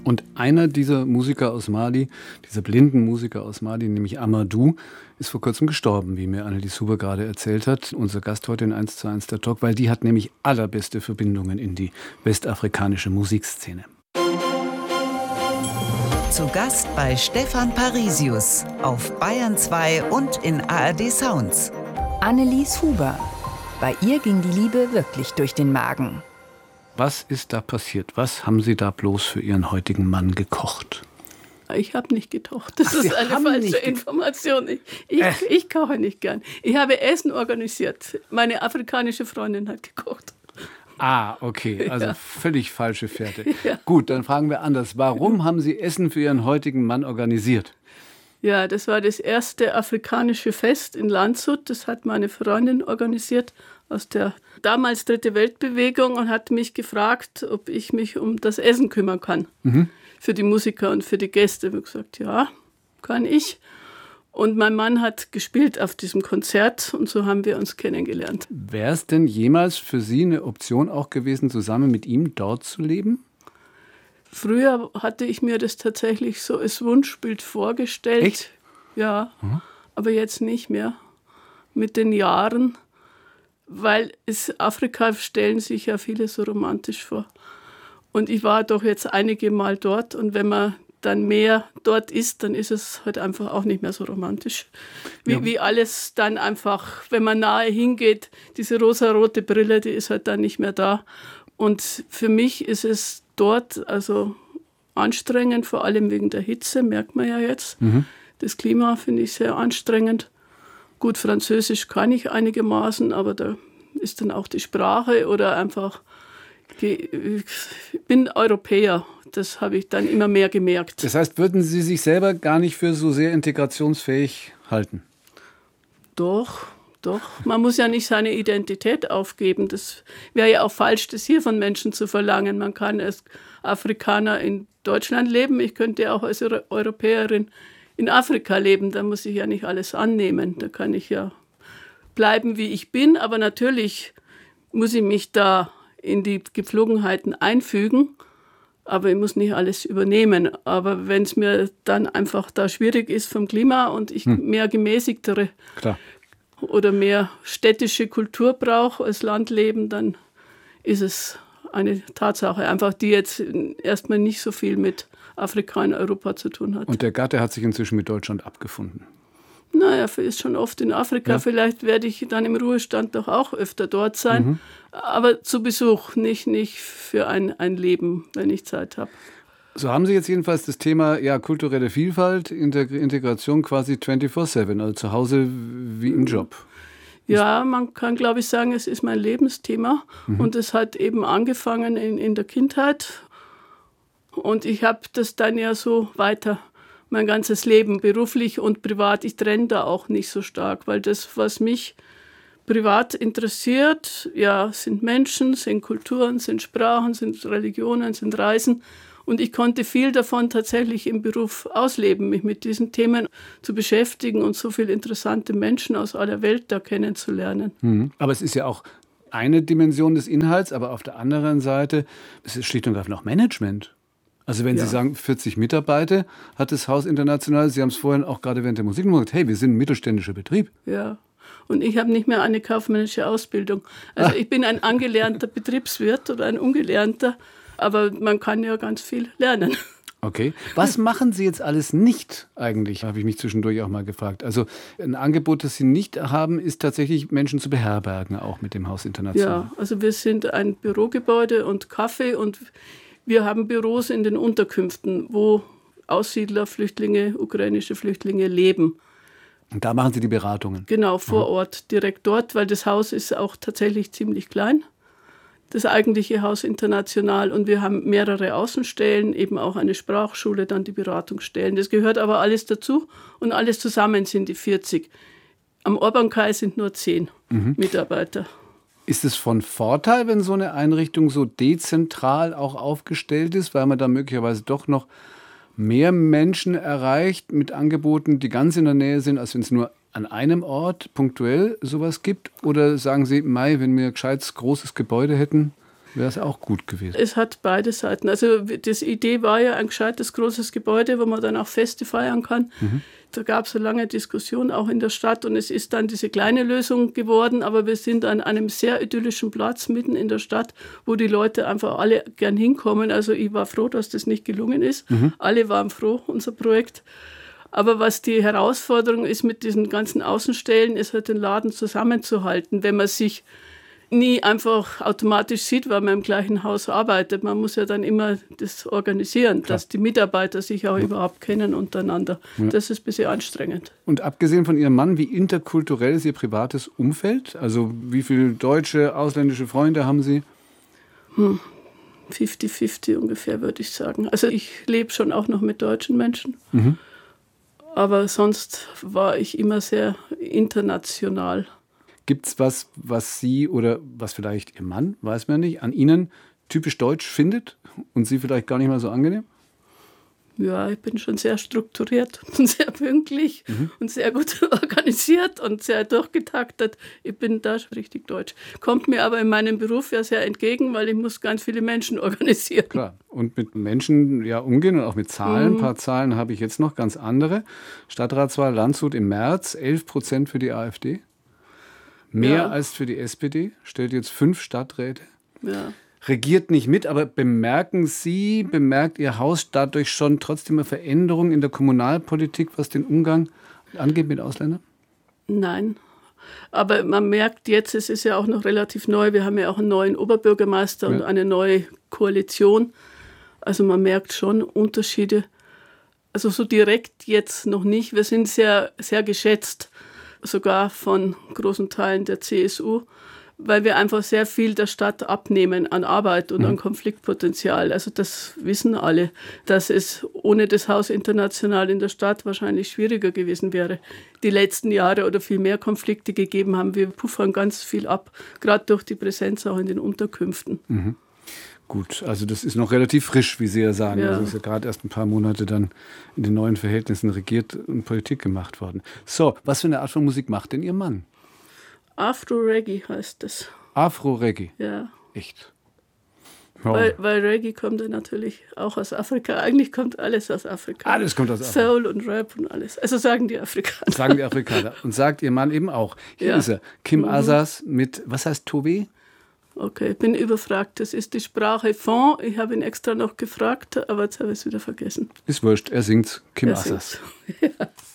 Und einer dieser Musiker aus Mali, dieser blinden Musiker aus Mali, nämlich Amadou, ist vor kurzem gestorben, wie mir Annelies Huber gerade erzählt hat. Unser Gast heute in 1:1 der Talk, weil die hat nämlich allerbeste Verbindungen in die westafrikanische Musikszene. Zu Gast bei Stefan Parisius auf Bayern 2 und in ARD Sounds. Annelies Huber. Bei ihr ging die Liebe wirklich durch den Magen. Was ist da passiert? Was haben Sie da bloß für Ihren heutigen Mann gekocht? Ich habe nicht gekocht. Das ist eine falsche Information. Ich koche nicht gern. Ich habe Essen organisiert. Meine afrikanische Freundin hat gekocht. Ah, okay. Also völlig falsche Fährte. Ja. Gut, dann fragen wir anders. Warum haben Sie Essen für Ihren heutigen Mann organisiert? Ja, das war das erste afrikanische Fest in Landshut. Das hat meine Freundin organisiert aus der damals Dritte Weltbewegung und hat mich gefragt, ob ich mich um das Essen kümmern kann. Für die Musiker und für die Gäste. Ich habe gesagt, ja, kann ich. Und mein Mann hat gespielt auf diesem Konzert und so haben wir uns kennengelernt. Wäre es denn jemals für Sie eine Option auch gewesen, zusammen mit ihm dort zu leben? Früher hatte ich mir das tatsächlich so als Wunschbild vorgestellt. Echt? Ja, aber jetzt nicht mehr. Mit den Jahren, weil Afrika stellen sich ja viele so romantisch vor. Und ich war doch jetzt einige Mal dort und wenn man dann mehr dort ist, dann ist es halt einfach auch nicht mehr so romantisch. Wie alles dann einfach, wenn man nahe hingeht, diese rosarote Brille, die ist halt dann nicht mehr da. Und für mich ist es dort also anstrengend, vor allem wegen der Hitze, merkt man ja jetzt. Das Klima finde ich sehr anstrengend. Gut, Französisch kann ich einigermaßen, aber da ist dann auch die Sprache oder einfach, ich bin Europäer, das habe ich dann immer mehr gemerkt. Das heißt, würden Sie sich selber gar nicht für so sehr integrationsfähig halten? Doch. Man muss ja nicht seine Identität aufgeben. Das wäre ja auch falsch, das hier von Menschen zu verlangen. Man kann als Afrikaner in Deutschland leben. Ich könnte auch als Europäerin in Afrika leben. Da muss ich ja nicht alles annehmen. Da kann ich ja bleiben, wie ich bin. Aber natürlich muss ich mich da in die Gepflogenheiten einfügen. Aber ich muss nicht alles übernehmen. Aber wenn es mir dann einfach da schwierig ist vom Klima und ich mehr gemäßigtere oder mehr städtische Kultur brauche als Landleben, dann ist es eine Tatsache, einfach die jetzt erstmal nicht so viel mit Afrika und Europa zu tun hat. Und der Gatte hat sich inzwischen mit Deutschland abgefunden? Naja, er ist schon oft in Afrika. Ja. Vielleicht werde ich dann im Ruhestand doch auch öfter dort sein. Aber zu Besuch, nicht für ein Leben, wenn ich Zeit habe. So haben Sie jetzt jedenfalls das Thema kulturelle Vielfalt, Integration quasi 24/7, also zu Hause wie im Job. Ja, man kann, glaube ich, sagen, es ist mein Lebensthema. Und es hat eben angefangen in der Kindheit. Und ich habe das dann ja so weiter, mein ganzes Leben, beruflich und privat. Ich trenne da auch nicht so stark, weil das, was mich privat interessiert, sind Menschen, sind Kulturen, sind Sprachen, sind Religionen, sind Reisen. Und ich konnte viel davon tatsächlich im Beruf ausleben, mich mit diesen Themen zu beschäftigen und so viele interessante Menschen aus aller Welt da kennenzulernen. Aber es ist ja auch eine Dimension des Inhalts, aber auf der anderen Seite ist es schlicht und einfach noch Management. Also wenn Sie sagen, 40 Mitarbeiter hat das Haus international, Sie haben es vorhin auch gerade während der Musik gesagt, hey, wir sind ein mittelständischer Betrieb. Ja, und ich habe nicht mehr eine kaufmännische Ausbildung. Also ich bin ein angelernter Betriebswirt oder ein ungelernter, aber man kann ja ganz viel lernen. Okay. Was machen Sie jetzt alles nicht eigentlich, habe ich mich zwischendurch auch mal gefragt. Also ein Angebot, das Sie nicht haben, ist tatsächlich Menschen zu beherbergen, auch mit dem Haus international. Ja, also wir sind ein Bürogebäude und Café und wir haben Büros in den Unterkünften, wo Aussiedler, Flüchtlinge, ukrainische Flüchtlinge leben. Und da machen Sie die Beratungen? Genau, vor Ort, direkt dort, weil das Haus ist auch tatsächlich ziemlich klein. Das eigentliche Haus international. Und wir haben mehrere Außenstellen, eben auch eine Sprachschule, dann die Beratungsstellen. Das gehört aber alles dazu und alles zusammen sind die 40. Am Orban-Kai sind nur 10 Mitarbeiter. Ist es von Vorteil, wenn so eine Einrichtung so dezentral auch aufgestellt ist, weil man da möglicherweise doch noch mehr Menschen erreicht mit Angeboten, die ganz in der Nähe sind, als wenn es nur an einem Ort punktuell sowas gibt? Oder sagen Sie, wenn wir ein gescheites, großes Gebäude hätten, wäre es auch gut gewesen. Es hat beide Seiten. Also die Idee war ja ein gescheites, großes Gebäude, wo man dann auch Feste feiern kann. Da gab es eine lange Diskussion auch in der Stadt und es ist dann diese kleine Lösung geworden, aber wir sind an einem sehr idyllischen Platz mitten in der Stadt, wo die Leute einfach alle gern hinkommen. Also ich war froh, dass das nicht gelungen ist. Alle waren froh, unser Projekt. Aber was die Herausforderung ist mit diesen ganzen Außenstellen, ist halt den Laden zusammenzuhalten, wenn man sich nie einfach automatisch sieht, weil man im gleichen Haus arbeitet. Man muss ja dann immer das organisieren, Klar. dass die Mitarbeiter sich auch überhaupt kennen untereinander. Ja. Das ist ein bisschen anstrengend. Und abgesehen von Ihrem Mann, wie interkulturell ist Ihr privates Umfeld? Also wie viele deutsche, ausländische Freunde haben Sie? 50-50 ungefähr, würde ich sagen. Also ich lebe schon auch noch mit deutschen Menschen. Aber sonst war ich immer sehr international. Gibt es was Sie oder was vielleicht Ihr Mann, weiß man nicht, an Ihnen typisch deutsch findet und Sie vielleicht gar nicht mal so angenehm? Ja, ich bin schon sehr strukturiert und sehr pünktlich und sehr gut organisiert und sehr durchgetaktet. Ich bin da richtig deutsch. Kommt mir aber in meinem Beruf ja sehr entgegen, weil ich muss ganz viele Menschen organisieren. Klar, und mit Menschen ja umgehen und auch mit Zahlen. Ein paar Zahlen habe ich jetzt noch, ganz andere. Stadtratswahl Landshut im März, 11% für die AfD. Mehr als für die SPD, stellt jetzt 5 Stadträte. Ja. Regiert nicht mit, aber bemerkt Ihr Haus dadurch schon trotzdem eine Veränderung in der Kommunalpolitik, was den Umgang angeht mit Ausländern? Nein, aber man merkt jetzt, es ist ja auch noch relativ neu, wir haben ja auch einen neuen Oberbürgermeister und eine neue Koalition. Also man merkt schon Unterschiede. Also so direkt jetzt noch nicht. Wir sind sehr, sehr geschätzt, sogar von großen Teilen der CSU, weil wir einfach sehr viel der Stadt abnehmen an Arbeit und an Konfliktpotenzial. Also das wissen alle, dass es ohne das Haus international in der Stadt wahrscheinlich schwieriger gewesen wäre. Die letzten Jahre oder viel mehr Konflikte gegeben haben. Wir puffern ganz viel ab, gerade durch die Präsenz auch in den Unterkünften. Gut, also das ist noch relativ frisch, wie Sie ja sagen. Ja. Also ist ja gerade erst ein paar Monate dann in den neuen Verhältnissen regiert und Politik gemacht worden. So, was für eine Art von Musik macht denn Ihr Mann? Afro-Reggae heißt das. Afro-Reggae? Ja. Echt? Weil Reggae kommt ja natürlich auch aus Afrika. Eigentlich kommt alles aus Afrika. Alles kommt aus Afrika. Soul und Rap und alles. Also sagen die Afrikaner. Sagen die Afrikaner. Und sagt Ihr Mann eben auch. Hier ist er. Kim Asas mit, was heißt Tobe? Okay, ich bin überfragt. Das ist die Sprache Fon. Ich habe ihn extra noch gefragt, aber jetzt habe ich es wieder vergessen. Ist wurscht, er singt Kim Asas. Ja.